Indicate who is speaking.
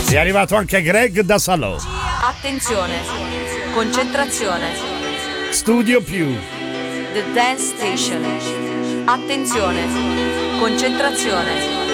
Speaker 1: È arrivato anche Greg da Salò.
Speaker 2: Attenzione, concentrazione.
Speaker 1: Studio Più.
Speaker 2: The Dance Station. Attenzione, concentrazione.